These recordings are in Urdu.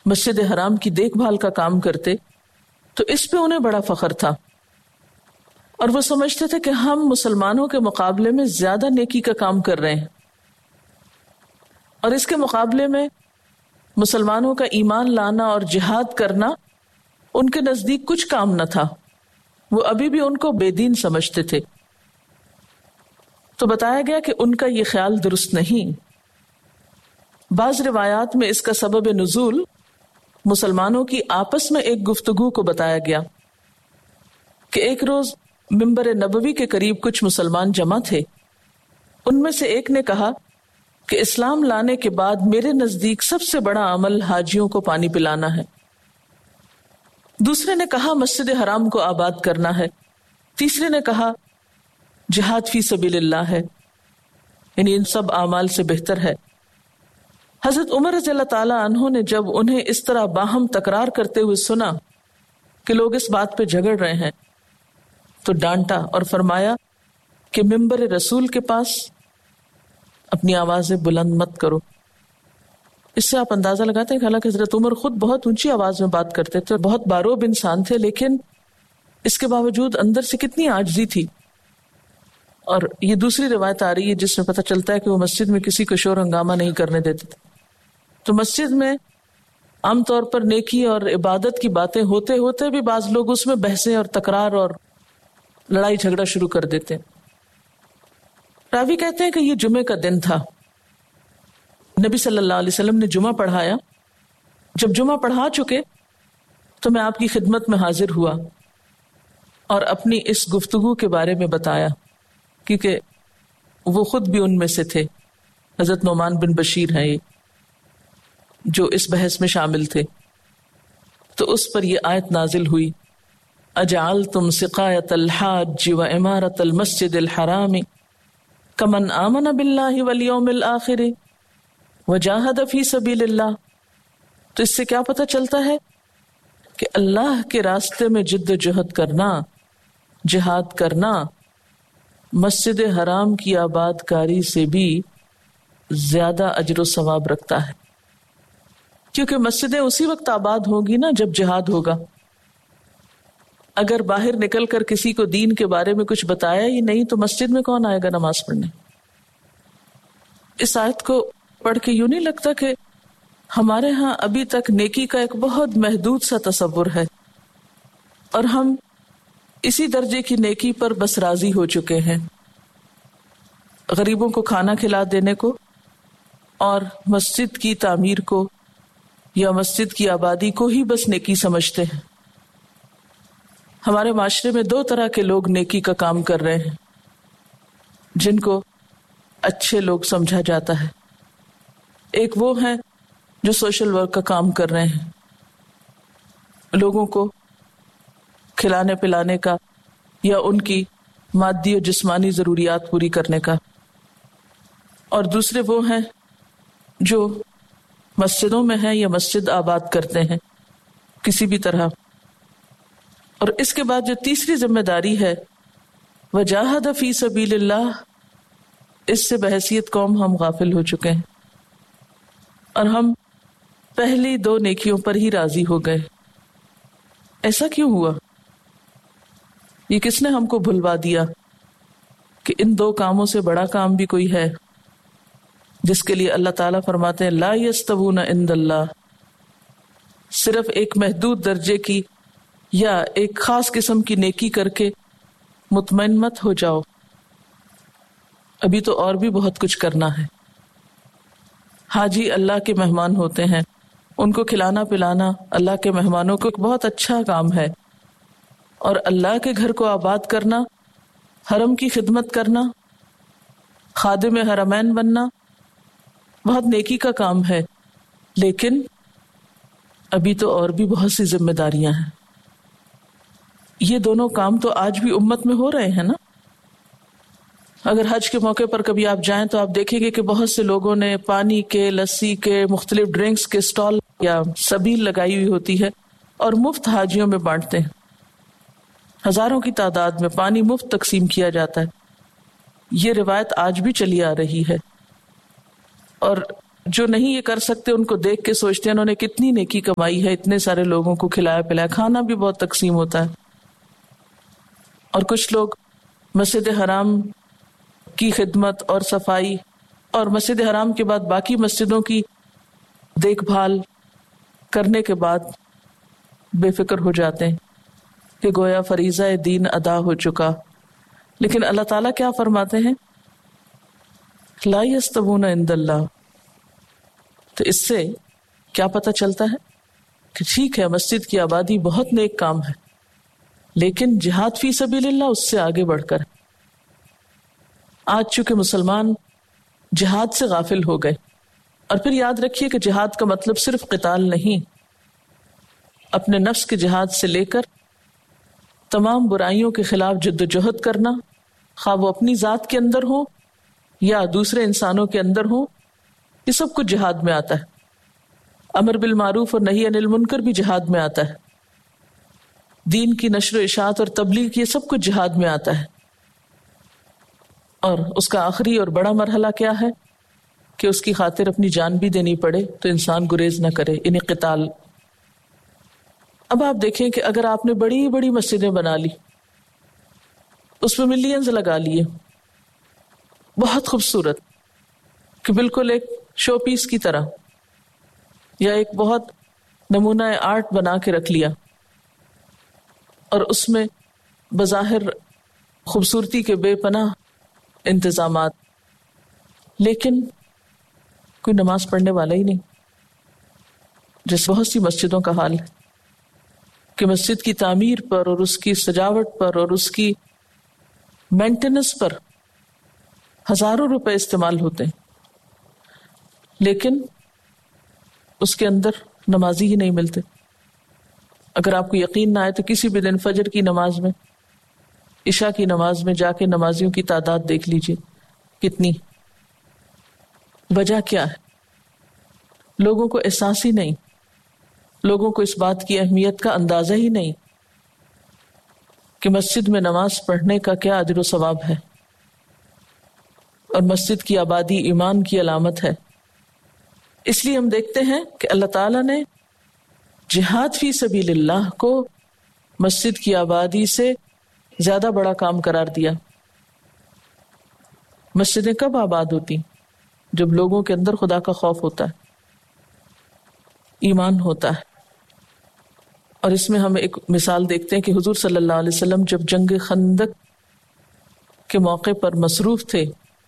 مسجد حرام کی دیکھ بھال کا کام کرتے تو اس پہ انہیں بڑا فخر تھا، اور وہ سمجھتے تھے کہ ہم مسلمانوں کے مقابلے میں زیادہ نیکی کا کام کر رہے ہیں، اور اس کے مقابلے میں مسلمانوں کا ایمان لانا اور جہاد کرنا ان کے نزدیک کچھ کام نہ تھا، وہ ابھی بھی ان کو بے دین سمجھتے تھے۔ تو بتایا گیا کہ ان کا یہ خیال درست نہیں۔ بعض روایات میں اس کا سبب نزول مسلمانوں کی آپس میں ایک گفتگو کو بتایا گیا کہ ایک روز منبر نبوی کے قریب کچھ مسلمان جمع تھے، ان میں سے ایک نے کہا کہ اسلام لانے کے بعد میرے نزدیک سب سے بڑا عمل حاجیوں کو پانی پلانا ہے۔ دوسرے نے کہا مسجد حرام کو آباد کرنا ہے۔ تیسرے نے کہا جہاد فی سبیل اللہ ہے، یعنی ان سب اعمال سے بہتر ہے۔ حضرت عمر رضی اللہ تعالیٰ عنہ نے جب انہیں اس طرح باہم تکرار کرتے ہوئے سنا کہ لوگ اس بات پہ جھگڑ رہے ہیں تو ڈانٹا اور فرمایا کہ منبر رسول کے پاس اپنی آوازیں بلند مت کرو۔ اس سے آپ اندازہ لگاتے ہیں کہ حالانکہ حضرت عمر خود بہت اونچی آواز میں بات کرتے تھے، بہت باروب انسان تھے، لیکن اس کے باوجود اندر سے کتنی عاجزی تھی۔ اور یہ دوسری روایت آ رہی ہے جس میں پتہ چلتا ہے کہ وہ مسجد میں کسی کو شور ہنگامہ نہیں کرنے دیتے تھے۔ تو مسجد میں عام طور پر نیکی اور عبادت کی باتیں ہوتے ہوتے بھی بعض لوگ اس میں بحثیں اور تکرار اور لڑائی جھگڑا شروع کر دیتے ہیں۔ راوی کہتے ہیں کہ یہ جمعے کا دن تھا، نبی صلی اللہ علیہ وسلم نے جمعہ پڑھایا۔ جب جمعہ پڑھا چکے تو میں آپ کی خدمت میں حاضر ہوا اور اپنی اس گفتگو کے بارے میں بتایا، کیونکہ وہ خود بھی ان میں سے تھے۔ حضرت نعمان بن بشیر ہیں یہ جو اس بحث میں شامل تھے۔ تو اس پر یہ آیت نازل ہوئی، اجعلتم سقایۃ الحاج و عمارۃ المسجد الحرام کمن آمن باللہ والیوم الآخر وجاہد فی سبیل اللہ۔ تو اس سے کیا پتہ چلتا ہے کہ اللہ کے راستے میں جد و جہد کرنا، جہاد کرنا، مسجد حرام کی آباد کاری سے بھی زیادہ اجر و ثواب رکھتا ہے، کیونکہ مسجدیں اسی وقت آباد ہوگی نا جب جہاد ہوگا۔ اگر باہر نکل کر کسی کو دین کے بارے میں کچھ بتایا ہی نہیں تو مسجد میں کون آئے گا نماز پڑھنے؟ اس آیت کو پڑھ کے یوں نہیں لگتا کہ ہمارے ہاں ابھی تک نیکی کا ایک بہت محدود سا تصور ہے اور ہم اسی درجے کی نیکی پر بس راضی ہو چکے ہیں؟ غریبوں کو کھانا کھلا دینے کو اور مسجد کی تعمیر کو یا مسجد کی آبادی کو ہی بس نیکی سمجھتے ہیں۔ ہمارے معاشرے میں دو طرح کے لوگ نیکی کا کام کر رہے ہیں جن کو اچھے لوگ سمجھا جاتا ہے۔ ایک وہ ہیں جو سوشل ورک کا کام کر رہے ہیں، لوگوں کو کھلانے پلانے کا یا ان کی مادی اور جسمانی ضروریات پوری کرنے کا، اور دوسرے وہ ہیں جو مسجدوں میں ہیں یا مسجد آباد کرتے ہیں کسی بھی طرح۔ اور اس کے بعد جو تیسری ذمہ داری ہے وجاہد فی سبیل اللہ، اس سے بحیثیت قوم ہم غافل ہو چکے ہیں اور ہم پہلی دو نیکیوں پر ہی راضی ہو گئے۔ ایسا کیوں ہوا؟ یہ کس نے ہم کو بھلوا دیا کہ ان دو کاموں سے بڑا کام بھی کوئی ہے جس کے لیے اللہ تعالیٰ فرماتے ہیں لا یستوون عند اللہ، صرف ایک محدود درجے کی یا ایک خاص قسم کی نیکی کر کے مطمئن مت ہو جاؤ، ابھی تو اور بھی بہت کچھ کرنا ہے۔ حاجی اللہ کے مہمان ہوتے ہیں، ان کو کھلانا پلانا اللہ کے مہمانوں کو ایک بہت اچھا کام ہے، اور اللہ کے گھر کو آباد کرنا، حرم کی خدمت کرنا، خادم حرمین بننا بہت نیکی کا کام ہے، لیکن ابھی تو اور بھی بہت سی ذمہ داریاں ہیں۔ یہ دونوں کام تو آج بھی امت میں ہو رہے ہیں نا۔ اگر حج کے موقع پر کبھی آپ جائیں تو آپ دیکھیں گے کہ بہت سے لوگوں نے پانی کے، لسی کے، مختلف ڈرنکس کے سٹال یا سبیل لگائی ہوئی ہوتی ہے اور مفت حاجیوں میں بانٹتے ہیں۔ ہزاروں کی تعداد میں پانی مفت تقسیم کیا جاتا ہے۔ یہ روایت آج بھی چلی آ رہی ہے، اور جو نہیں یہ کر سکتے ان کو دیکھ کے سوچتے ہیں انہوں نے کتنی نیکی کمائی ہے، اتنے سارے لوگوں کو کھلایا پلایا، کھانا بھی بہت تقسیم ہوتا ہے. اور کچھ لوگ مسجد حرام کی خدمت اور صفائی اور مسجد حرام کے بعد باقی مسجدوں کی دیکھ بھال کرنے کے بعد بے فکر ہو جاتے ہیں کہ گویا فریضہ دین ادا ہو چکا. لیکن اللہ تعالیٰ کیا فرماتے ہیں؟ لا یستوون عند اللہ. تو اس سے کیا پتہ چلتا ہے کہ ٹھیک ہے مسجد کی آبادی بہت نیک کام ہے، لیکن جہاد فی سبیل اللہ اس سے آگے بڑھ کر. آج چونکہ مسلمان جہاد سے غافل ہو گئے، اور پھر یاد رکھیے کہ جہاد کا مطلب صرف قتال نہیں، اپنے نفس کے جہاد سے لے کر تمام برائیوں کے خلاف جد و جہد کرنا، خواہ وہ اپنی ذات کے اندر ہو یا دوسرے انسانوں کے اندر ہو، یہ سب کچھ جہاد میں آتا ہے. امر بالمعروف اور نہی عن المنکر بھی جہاد میں آتا ہے. دین کی نشر و اشاعت اور تبلیغ یہ سب کچھ جہاد میں آتا ہے. اور اس کا آخری اور بڑا مرحلہ کیا ہے کہ اس کی خاطر اپنی جان بھی دینی پڑے تو انسان گریز نہ کرے، یعنی قتال. اب آپ دیکھیں کہ اگر آپ نے بڑی بڑی مسجدیں بنا لی، اس میں ملینز لگا لیے، بہت خوبصورت کہ بالکل ایک شو پیس کی طرح، یا ایک بہت نمونہ آرٹ بنا کے رکھ لیا، اور اس میں بظاہر خوبصورتی کے بے پناہ انتظامات، لیکن کوئی نماز پڑھنے والا ہی نہیں. جیسے بہت سی مسجدوں کا حال ہے کہ مسجد کی تعمیر پر اور اس کی سجاوٹ پر اور اس کی مینٹیننس پر ہزاروں روپے استعمال ہوتے ہیں، لیکن اس کے اندر نمازی ہی نہیں ملتے. اگر آپ کو یقین نہ آئے تو کسی بھی دن فجر کی نماز میں، عشاء کی نماز میں جا کے نمازیوں کی تعداد دیکھ لیجئے کتنی. وجہ کیا ہے؟ لوگوں کو احساس ہی نہیں، لوگوں کو اس بات کی اہمیت کا اندازہ ہی نہیں کہ مسجد میں نماز پڑھنے کا کیا اجر و ثواب ہے، اور مسجد کی آبادی ایمان کی علامت ہے. اس لیے ہم دیکھتے ہیں کہ اللہ تعالیٰ نے جہاد فی سبیل اللہ کو مسجد کی آبادی سے زیادہ بڑا کام قرار دیا. مسجدیں کب آباد ہوتی؟ جب لوگوں کے اندر خدا کا خوف ہوتا ہے، ایمان ہوتا ہے. اور اس میں ہم ایک مثال دیکھتے ہیں کہ حضور صلی اللہ علیہ وسلم جب جنگ خندق کے موقع پر مصروف تھے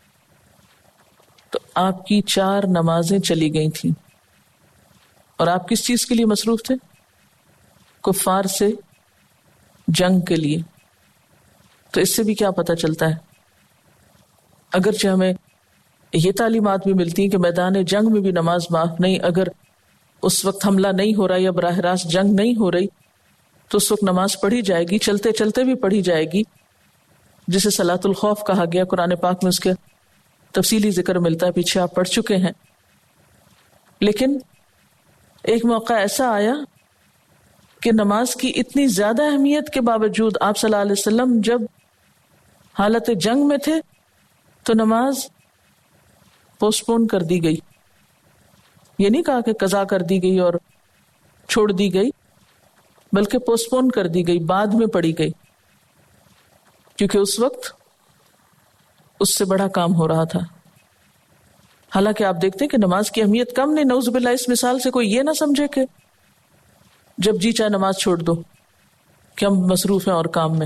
تو آپ کی 4 نمازیں چلی گئی تھیں. اور آپ کس چیز کے لیے مصروف تھے؟ کفار سے جنگ کے لیے. تو اس سے بھی کیا پتہ چلتا ہے؟ اگرچہ ہمیں یہ تعلیمات بھی ملتی ہیں کہ میدان جنگ میں بھی نماز معاف نہیں. اگر اس وقت حملہ نہیں ہو رہا یا براہ راست جنگ نہیں ہو رہی تو اس وقت نماز پڑھی جائے گی، چلتے چلتے بھی پڑھی جائے گی، جسے صلاۃ الخوف کہا گیا. قرآن پاک میں اس کے تفصیلی ذکر ملتا ہے، پیچھے آپ پڑھ چکے ہیں. لیکن ایک موقع ایسا آیا کہ نماز کی اتنی زیادہ اہمیت کے باوجود آپ صلی اللہ علیہ وسلم جب حالت جنگ میں تھے تو نماز پوسٹ پون کر دی گئی. یہ نہیں کہا کہ قضا کر دی گئی اور چھوڑ دی گئی، بلکہ پوسٹ پون کر دی گئی، بعد میں پڑھی گئی، کیونکہ اس وقت اس سے بڑا کام ہو رہا تھا. حالانکہ آپ دیکھتے ہیں کہ نماز کی اہمیت کم نہیں. نعوذ باللہ اس مثال سے کوئی یہ نہ سمجھے کہ جب جی چاہے نماز چھوڑ دو کہ ہم مصروف ہیں اور کام میں.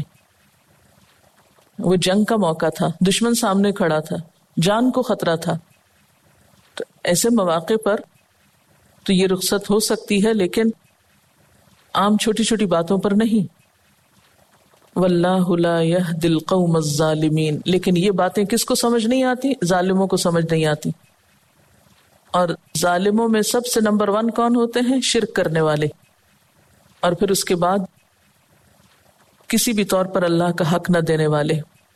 وہ جنگ کا موقع تھا، دشمن سامنے کھڑا تھا، جان کو خطرہ تھا. تو ایسے مواقع پر تو یہ رخصت ہو سکتی ہے، لیکن عام چھوٹی چھوٹی باتوں پر نہیں. واللہ لا یہدی القوم الظالمین. لیکن یہ باتیں کس کو سمجھ نہیں آتی؟ ظالموں کو سمجھ نہیں آتی. اور ظالموں میں سب سے نمبر 1 کون ہوتے ہیں؟ شرک کرنے والے، اور پھر اس کے بعد کسی بھی طور پر اللہ کا حق نہ دینے والے.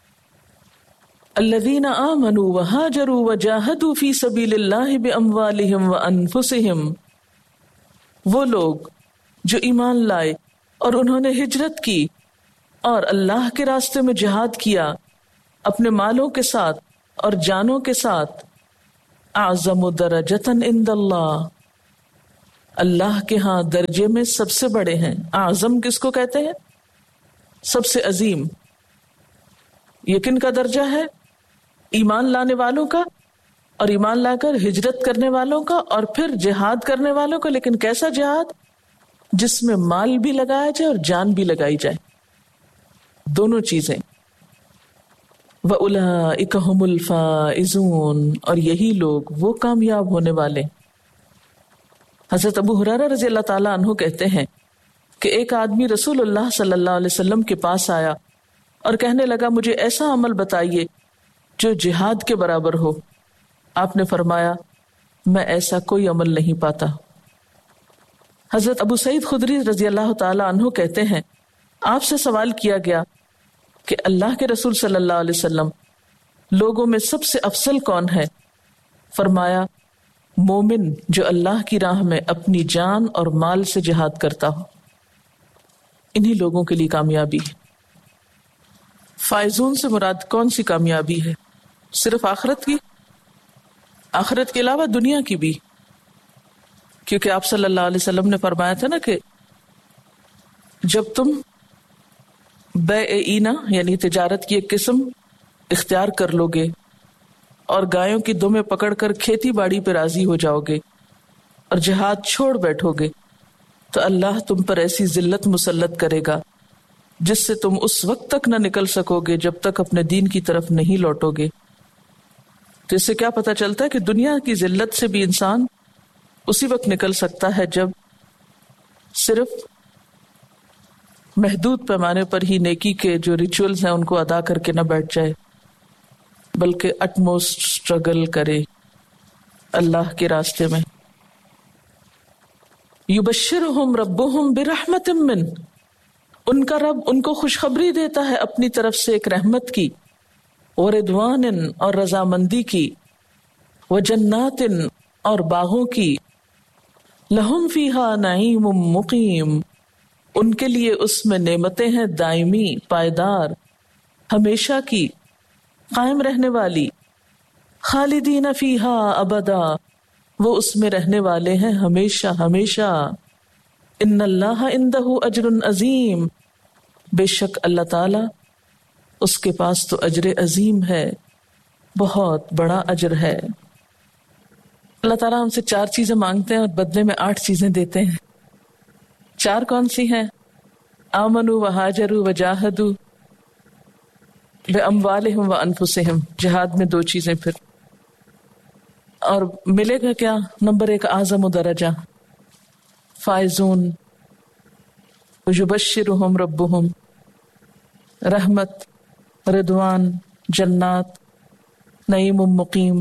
الذین آمنوا وہاجروا وجاہدوا فی سبیل اللہ باموالہم وانفسہم. وہ لوگ جو ایمان لائے اور انہوں نے ہجرت کی اور اللہ کے راستے میں جہاد کیا اپنے مالوں کے ساتھ اور جانوں کے ساتھ. اعظم درجۃ عند اللہ، اللہ کے ہاں درجے میں سب سے بڑے ہیں۔ اعظم کس کو کہتے ہیں؟ سب سے عظیم۔ یہ کن کا درجہ ہے؟ ایمان لانے والوں کا، اور ایمان لا کر ہجرت کرنے والوں کا، اور پھر جہاد کرنے والوں کا۔ لیکن کیسا جہاد؟ جس میں مال بھی لگایا جائے اور جان بھی لگائی جائے، دونوں چیزیں۔ وَأُولَئِكَ هُمُ الْفَائِزُونَ، اور یہی لوگ وہ کامیاب ہونے والے۔ حضرت ابو ہریرہ رضی اللہ تعالیٰ عنہ کہتے ہیں کہ ایک آدمی رسول اللہ صلی اللہ علیہ وسلم کے پاس آیا اور کہنے لگا مجھے ایسا عمل بتائیے جو جہاد کے برابر ہو۔ آپ نے فرمایا میں ایسا کوئی عمل نہیں پاتا۔ حضرت ابو سعید خدری رضی اللہ تعالیٰ عنہ کہتے ہیں آپ سے سوال کیا گیا کہ اللہ کے رسول صلی اللہ علیہ وسلم لوگوں میں سب سے افضل کون ہے؟ فرمایا مومن جو اللہ کی راہ میں اپنی جان اور مال سے جہاد کرتا ہو، انہی لوگوں کے لیے کامیابی ہے۔ فائزون سے مراد کون سی کامیابی ہے؟ صرف آخرت کی؟ آخرت کے علاوہ دنیا کی بھی، کیونکہ آپ صلی اللہ علیہ وسلم نے فرمایا تھا نا کہ جب تم بیع اینا یعنی تجارت کی ایک قسم اختیار کر لو گے اور گایوں کی دمیں پکڑ کر کھیتی باڑی پہ راضی ہو جاؤ گے اور جہاد چھوڑ بیٹھو گے تو اللہ تم پر ایسی ذلت مسلط کرے گا جس سے تم اس وقت تک نہ نکل سکو گے جب تک اپنے دین کی طرف نہیں لوٹو گے۔ تو اس سے کیا پتہ چلتا ہے کہ دنیا کی ذلت سے بھی انسان اسی وقت نکل سکتا ہے جب صرف محدود پیمانے پر ہی نیکی کے جو ریچولز ہیں ان کو ادا کر کے نہ بیٹھ جائے، بلکہ اٹموسٹ اسٹرگل کرے اللہ کے راستے میں۔ یبشرہم ربہم برحمت من، ان کا رب ان کو خوشخبری دیتا ہے اپنی طرف سے ایک رحمت کی، ورضوان اور رضامندی کی، وجنات اور باغوں کی، لہم فیہا نعیم مقیم، ان کے لیے اس میں نعمتیں ہیں دائمی، پائیدار، ہمیشہ کی، قائم رہنے والی، خالدین فیہا ابدا، وہ اس میں رہنے والے ہیں ہمیشہ ہمیشہ۔ ان اللہ عندہ اجر عظیم، بے شک اللہ تعالی اس کے پاس تو اجر عظیم ہے، بہت بڑا اجر ہے۔ اللہ تعالیٰ ہم سے 4 چیزیں مانگتے ہیں اور بدلے میں 8 چیزیں دیتے ہیں۔ 4 کون سی ہیں؟ آمنوا وہاجروا وجاہدوا باموالہم وانفسہم، جہاد میں 2 چیزیں پھر، اور ملے گا کیا؟ نمبر 1 اعظم درجہ، فائزون، یبشرہم ربہم، رحمت، رضوان، جنات، نعیم مقیم،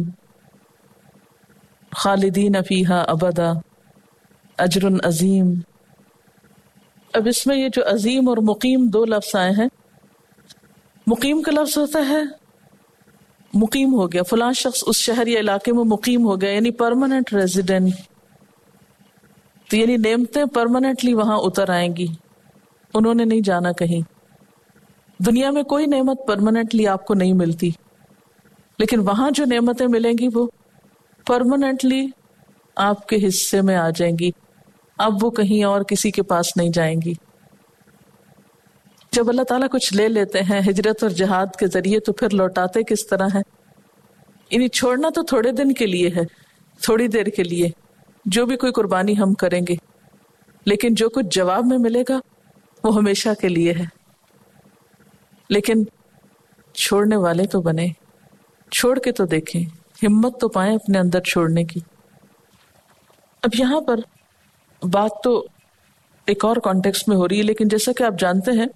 خالدین فیہا ابدا، اجر عظیم۔ اب اس میں یہ جو عظیم اور مقیم 2 لفظ آئے ہیں، مقیم کا لفظ ہوتا ہے مقیم ہو گیا، فلاں شخص اس شہر یا علاقے میں مقیم ہو گیا، یعنی پرماننٹ ریزیڈنٹ، تو یعنی نعمتیں پرماننٹلی وہاں اتر آئیں گی، انہوں نے نہیں جانا کہیں۔ دنیا میں کوئی نعمت پرماننٹلی آپ کو نہیں ملتی، لیکن وہاں جو نعمتیں ملیں گی وہ پرماننٹلی آپ کے حصے میں آ جائیں گی، اب وہ کہیں اور کسی کے پاس نہیں جائیں گی۔ جب اللہ تعالیٰ کچھ لے لیتے ہیں ہجرت اور جہاد کے ذریعے تو پھر لوٹاتے کس طرح ہیں؟ یعنی چھوڑنا تو تھوڑے دن کے لیے ہے، تھوڑی دیر کے لیے، جو بھی کوئی قربانی ہم کریں گے، لیکن جو کچھ جواب میں ملے گا وہ ہمیشہ کے لیے ہے۔ لیکن چھوڑنے والے تو بنے، چھوڑ کے تو دیکھیں، ہمت تو پائیں اپنے اندر چھوڑنے کی۔ اب یہاں پر بات تو ایک اور کانٹیکسٹ میں ہو رہی ہے، لیکن جیسا کہ آپ جانتے ہیں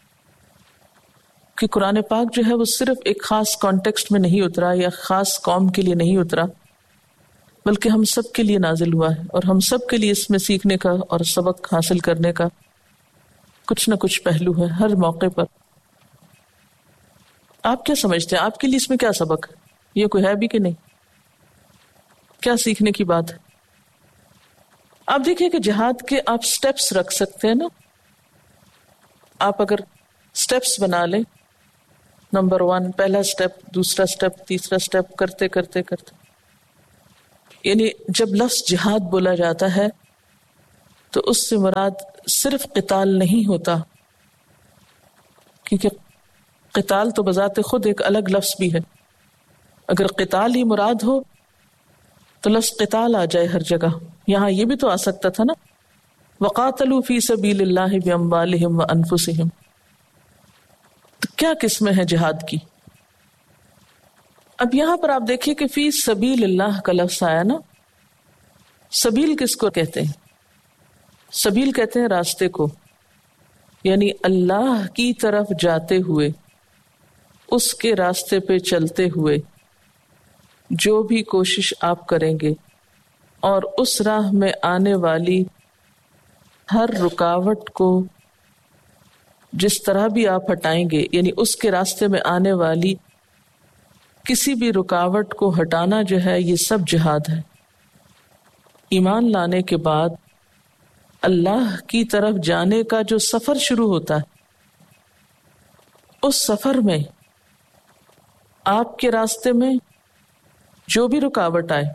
کہ قرآن پاک جو ہے وہ صرف ایک خاص کانٹیکسٹ میں نہیں اترا یا خاص قوم کے لیے نہیں اترا، بلکہ ہم سب کے لیے نازل ہوا ہے، اور ہم سب کے لیے اس میں سیکھنے کا اور سبق حاصل کرنے کا کچھ نہ کچھ پہلو ہے ہر موقع پر۔ آپ کیا سمجھتے ہیں آپ کے لیے اس میں کیا سبق ہے؟ یہ کوئی ہے بھی کہ نہیں؟ کیا سیکھنے کی بات ہے؟ آپ دیکھیں کہ جہاد کے آپ سٹیپس رکھ سکتے ہیں نا، آپ اگر سٹیپس بنا لیں، نمبر 1 پہلا سٹیپ، دوسرا سٹیپ، تیسرا سٹیپ، کرتے کرتے کرتے یعنی جب لفظ جہاد بولا جاتا ہے تو اس سے مراد صرف قتال نہیں ہوتا، کیونکہ قتال تو بذات خود ایک الگ لفظ بھی ہے. اگر قتال ہی مراد ہو تو لفظ قتال آ جائے ہر جگہ. یہاں یہ بھی تو آ سکتا تھا نا، وقاتلوا فی سبیل اللہ باموالہم وانفسہم. تو کیا قسمیں ہیں جہاد کی؟ اب یہاں پر آپ دیکھیے کہ فی سبیل اللہ کا لفظ آیا نا. سبیل کس کو کہتے ہیں؟ سبیل کہتے ہیں راستے کو، یعنی اللہ کی طرف جاتے ہوئے، اس کے راستے پہ چلتے ہوئے جو بھی کوشش آپ کریں گے اور اس راہ میں آنے والی ہر رکاوٹ کو جس طرح بھی آپ ہٹائیں گے، یعنی اس کے راستے میں آنے والی کسی بھی رکاوٹ کو ہٹانا جو ہے، یہ سب جہاد ہے. ایمان لانے کے بعد اللہ کی طرف جانے کا جو سفر شروع ہوتا ہے، اس سفر میں آپ کے راستے میں جو بھی رکاوٹ آئے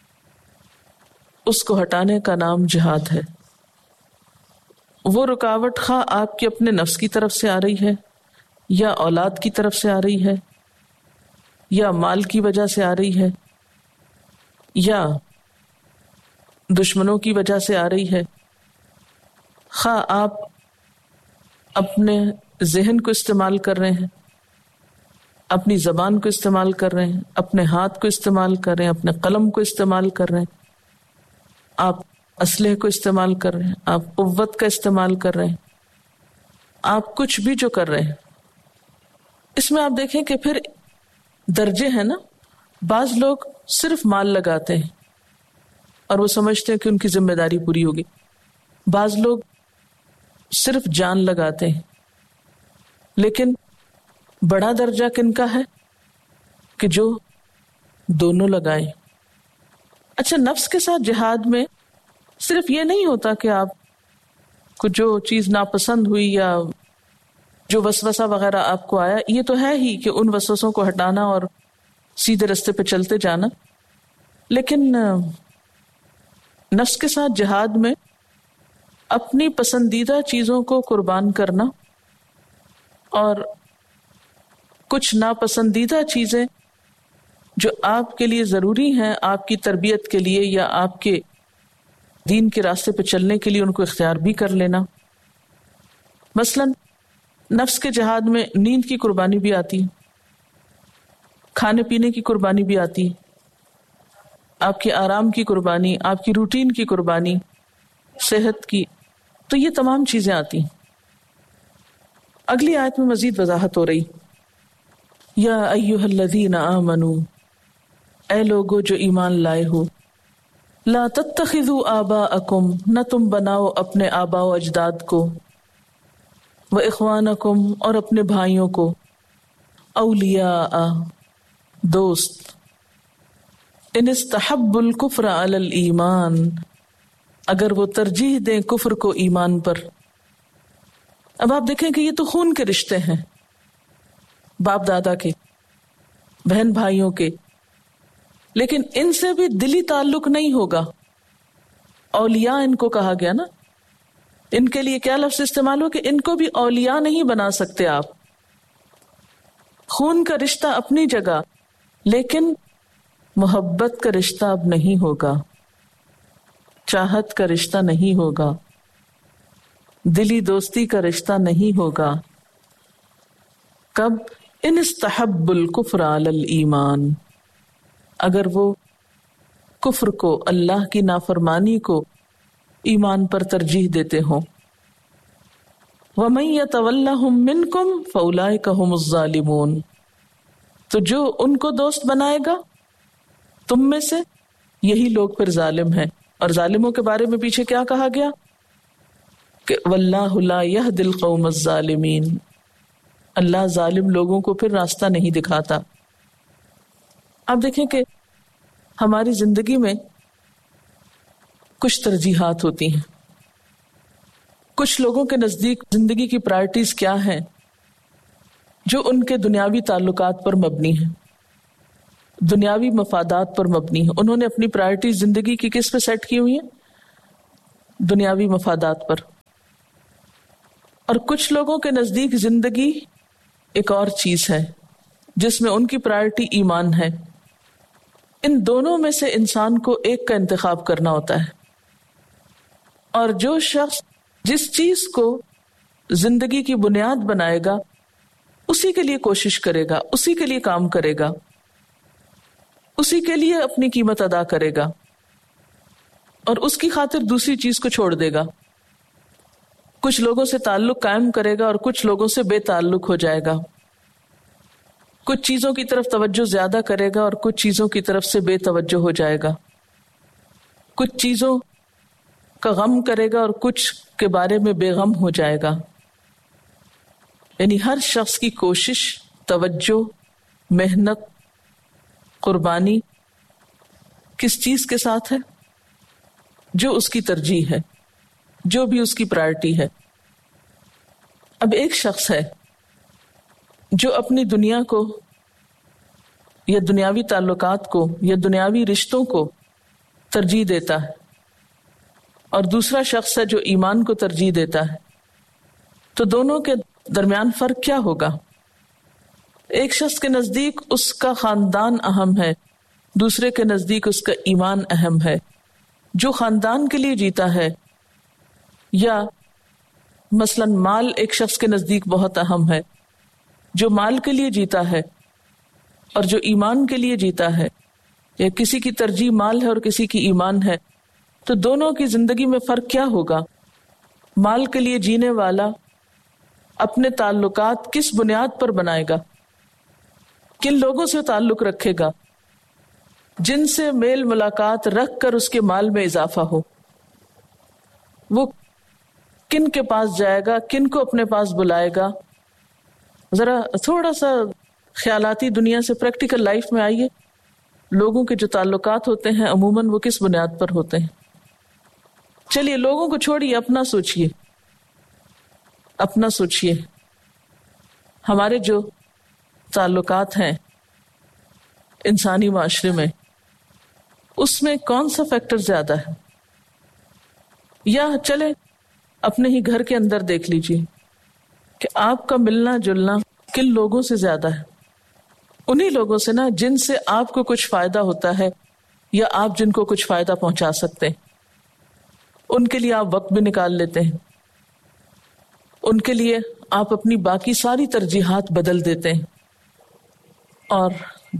اس کو ہٹانے کا نام جہاد ہے. وہ رکاوٹ خواہ آپ کے اپنے نفس کی طرف سے آ رہی ہے، یا اولاد کی طرف سے آ رہی ہے، یا مال کی وجہ سے آ رہی ہے، یا دشمنوں کی وجہ سے آ رہی ہے، خواہ آپ اپنے ذہن کو استعمال کر رہے ہیں، اپنی زبان کو استعمال کر رہے ہیں، اپنے ہاتھ کو استعمال کر رہے ہیں، اپنے قلم کو استعمال کر رہے ہیں، آپ اسلحے کو استعمال کر رہے ہیں، آپ قوت کا استعمال کر رہے ہیں، آپ کچھ بھی جو کر رہے ہیں، اس میں آپ دیکھیں کہ پھر درجے ہیں نا. بعض لوگ صرف مال لگاتے ہیں اور وہ سمجھتے ہیں کہ ان کی ذمہ داری پوری ہوگی. بعض لوگ صرف جان لگاتے ہیں. لیکن بڑا درجہ کن کا ہے کہ جو دونوں لگائیں. اچھا، نفس کے ساتھ جہاد میں صرف یہ نہیں ہوتا کہ آپ کو جو چیز ناپسند ہوئی یا جو وسوسہ وغیرہ آپ کو آیا، یہ تو ہے ہی کہ ان وسوسوں کو ہٹانا اور سیدھے راستے پہ چلتے جانا. لیکن نفس کے ساتھ جہاد میں اپنی پسندیدہ چیزوں کو قربان کرنا اور کچھ ناپسندیدہ چیزیں جو آپ کے لیے ضروری ہیں آپ کی تربیت کے لیے یا آپ کے دین کے راستے پہ چلنے کے لیے، ان کو اختیار بھی کر لینا. مثلا نفس کے جہاد میں نیند کی قربانی بھی آتی ہے، کھانے پینے کی قربانی بھی آتی ہے، آپ کے آرام کی قربانی، آپ کی روٹین کی قربانی، صحت کی، تو یہ تمام چیزیں آتی ہیں. اگلی آیت میں مزید وضاحت ہو رہی، یا ایھا الذین آمنوا، اے لوگو جو ایمان لائے ہو، لا تتخذوا آباءکم، نہ تم بناؤ اپنے آباء و اجداد کو، و اخوانکم، اور اپنے بھائیوں کو، اولیاء، دوست، ان استحبوا الکفر علی الایمان، اگر وہ ترجیح دیں کفر کو ایمان پر. اب آپ دیکھیں کہ یہ تو خون کے رشتے ہیں، باپ دادا کے، بہن بھائیوں کے، لیکن ان سے بھی دلی تعلق نہیں ہوگا. اولیاء ان کو کہا گیا نا، ان کے لیے کیا لفظ استعمال ہو کہ ان کو بھی اولیاء نہیں بنا سکتے آپ. خون کا رشتہ اپنی جگہ، لیکن محبت کا رشتہ اب نہیں ہوگا، چاہت کا رشتہ نہیں ہوگا، دلی دوستی کا رشتہ نہیں ہوگا. کب؟ ان استحب الکفر علی الایمان، اگر وہ کفر کو، اللہ کی نافرمانی کو ایمان پر ترجیح دیتے ہوں. وَمَن يَتَوَلَّهُم مِّنكُمْ فَأُولَٰئِكَ هُمُ الظَّالِمُونَ، تو جو ان کو دوست بنائے گا تم میں سے، یہی لوگ پھر ظالم ہیں. اور ظالموں کے بارے میں پیچھے کیا کہا گیا کہ وَاللَّهُ لَا يَهْدِي الْقَوْمَ الظَّالِمِينَ، اللہ ظالم لوگوں کو پھر راستہ نہیں دکھاتا. آپ دیکھیں کہ ہماری زندگی میں کچھ ترجیحات ہوتی ہیں، کچھ لوگوں کے نزدیک زندگی کی پرائرٹیز کیا ہیں جو ان کے دنیاوی تعلقات پر مبنی ہیں. دنیاوی مفادات پر مبنی ہے. انہوں نے اپنی پرائرٹی زندگی کی کس پہ سیٹ کی ہوئی ہیں؟ دنیاوی مفادات پر. اور کچھ لوگوں کے نزدیک زندگی ایک اور چیز ہے جس میں ان کی پرائرٹی ایمان ہے. ان دونوں میں سے انسان کو ایک کا انتخاب کرنا ہوتا ہے. اور جو شخص جس چیز کو زندگی کی بنیاد بنائے گا اسی کے لیے کوشش کرے گا، اسی کے لیے کام کرے گا، اسی کے لیے اپنی قیمت ادا کرے گا اور اس کی خاطر دوسری چیز کو چھوڑ دے گا. کچھ لوگوں سے تعلق قائم کرے گا اور کچھ لوگوں سے بے تعلق ہو جائے گا. کچھ چیزوں کی طرف توجہ زیادہ کرے گا اور کچھ چیزوں کی طرف سے بے توجہ ہو جائے گا. کچھ چیزوں کا غم کرے گا اور کچھ کے بارے میں بے غم ہو جائے گا. یعنی ہر شخص کی کوشش، توجہ، محنت، قربانی کس چیز کے ساتھ ہے؟ جو اس کی ترجیح ہے، جو بھی اس کی پرائرٹی ہے. اب ایک شخص ہے جو اپنی دنیا کو یا دنیاوی تعلقات کو یا دنیاوی رشتوں کو ترجیح دیتا ہے اور دوسرا شخص ہے جو ایمان کو ترجیح دیتا ہے. تو دونوں کے درمیان فرق کیا ہوگا؟ ایک شخص کے نزدیک اس کا خاندان اہم ہے، دوسرے کے نزدیک اس کا ایمان اہم ہے. جو خاندان کے لیے جیتا ہے یا مثلا مال ایک شخص کے نزدیک بہت اہم ہے، جو مال کے لیے جیتا ہے اور جو ایمان کے لیے جیتا ہے، یا کسی کی ترجیح مال ہے اور کسی کی ایمان ہے، تو دونوں کی زندگی میں فرق کیا ہوگا؟ مال کے لیے جینے والا اپنے تعلقات کس بنیاد پر بنائے گا؟ کن لوگوں سے تعلق رکھے گا؟ جن سے میل ملاقات رکھ کر اس کے مال میں اضافہ ہو. وہ کن کے پاس جائے گا، کن کو اپنے پاس بلائے گا؟ ذرا تھوڑا سا خیالاتی دنیا سے پریکٹیکل لائف میں آئیے. لوگوں کے جو تعلقات ہوتے ہیں عموماً وہ کس بنیاد پر ہوتے ہیں؟ چلیے لوگوں کو چھوڑیے، اپنا سوچئے، اپنا سوچئے. ہمارے جو تعلقات ہیں انسانی معاشرے میں، اس میں کون سا فیکٹر زیادہ ہے؟ یا چلے اپنے ہی گھر کے اندر دیکھ لیجئے کہ آپ کا ملنا جلنا کن لوگوں سے زیادہ ہے. انہی لوگوں سے نا جن سے آپ کو کچھ فائدہ ہوتا ہے یا آپ جن کو کچھ فائدہ پہنچا سکتے ہیں. ان کے لیے آپ وقت بھی نکال لیتے ہیں، ان کے لیے آپ اپنی باقی ساری ترجیحات بدل دیتے ہیں. اور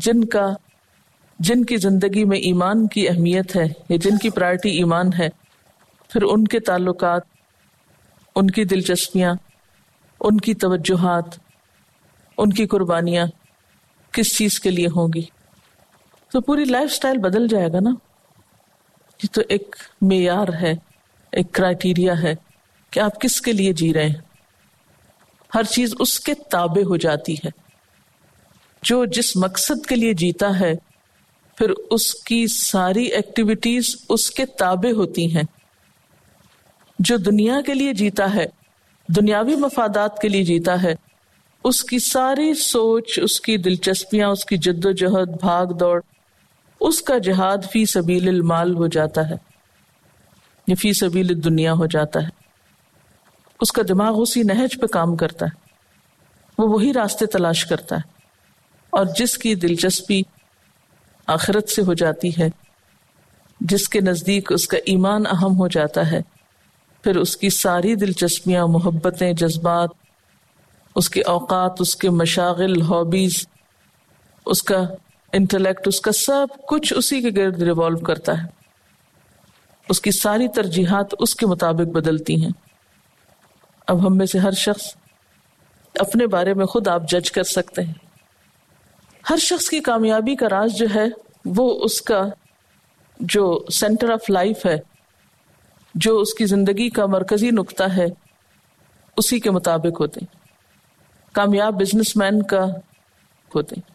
جن کی زندگی میں ایمان کی اہمیت ہے یا جن کی پرائرٹی ایمان ہے، پھر ان کے تعلقات، ان کی دلچسپیاں، ان کی توجہات، ان کی قربانیاں کس چیز کے لیے ہوں گی؟ تو پوری لائف سٹائل بدل جائے گا نا. یہ تو ایک معیار ہے، ایک کرائیٹیریا ہے کہ آپ کس کے لیے جی رہے ہیں. ہر چیز اس کے تابع ہو جاتی ہے. جو جس مقصد کے لیے جیتا ہے پھر اس کی ساری ایکٹیویٹیز اس کے تابع ہوتی ہیں. جو دنیا کے لیے جیتا ہے، دنیاوی مفادات کے لیے جیتا ہے، اس کی ساری سوچ، اس کی دلچسپیاں، اس کی جد و جہد، بھاگ دوڑ، اس کا جہاد فی سبیل المال ہو جاتا ہے، یہ فی سبیل الدنیا ہو جاتا ہے. اس کا دماغ اسی نہج پہ کام کرتا ہے، وہ وہی راستے تلاش کرتا ہے. اور جس کی دلچسپی آخرت سے ہو جاتی ہے، جس کے نزدیک اس کا ایمان اہم ہو جاتا ہے، پھر اس کی ساری دلچسپیاں، محبتیں، جذبات، اس کے اوقات، اس کے مشاغل، ہابیز، اس کا انٹلیکٹ، اس کا سب کچھ اسی کے گرد ریوالو کرتا ہے. اس کی ساری ترجیحات اس کے مطابق بدلتی ہیں. اب ہم میں سے ہر شخص اپنے بارے میں خود آپ جج کر سکتے ہیں. ہر شخص کی کامیابی کا راز جو ہے وہ اس کا جو سینٹر آف لائف ہے، جو اس کی زندگی کا مرکزی نقطہ ہے، اسی کے مطابق ہوتے ہیں. کامیاب بزنس مین کا ہوتے ہیں،